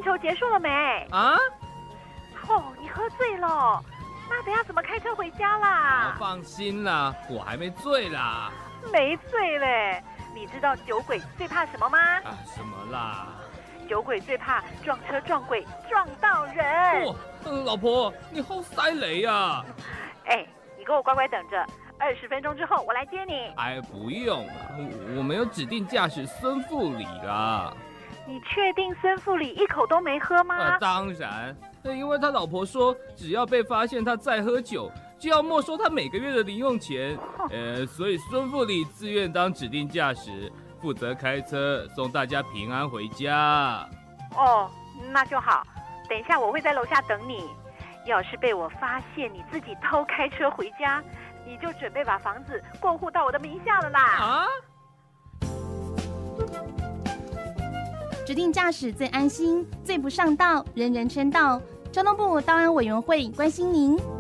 球结束了没？ 啊？ 你喝醉了，那等下怎么开车回家啦？ 放心啦，我还没醉啦。 没醉嘞。你知道酒鬼最怕什么吗？ 什么啦？ 酒鬼最怕撞车撞鬼撞到人。 老婆，你好塞雷啊！ 你给我乖乖等着，20分钟之后我来接你。 不用，我没有指定驾驶孙富里啦。 你确定孙富里一口都没喝吗？ 当然，因为他老婆说，只要被发现他再喝酒，就要没收他每个月的零用钱。所以孙富里自愿当指定驾驶，负责开车送大家平安回家。 那就好。等一下我会在楼下等你。要是被我发现你自己偷开车回家，你就准备把房子过户到我的名下了啦。 指定驾驶最安心，最不上道，人人称道。交通部道安委员会关心您。